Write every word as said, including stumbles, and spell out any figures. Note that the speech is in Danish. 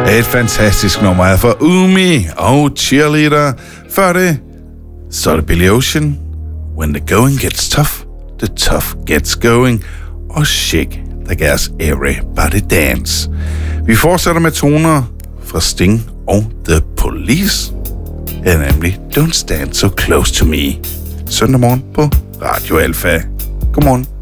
Et fantastisk nummer for Umi og Cheerleader. Før det, så er det Billy Ocean. When the going gets tough, the tough gets going. Og Shake the Gas, Everybody Dance. Vi fortsætter med toner fra Sting og The Police. Det er nemlig Don't Stand So Close To Me. Søndag morgen på Radio Alpha. Godmorgen.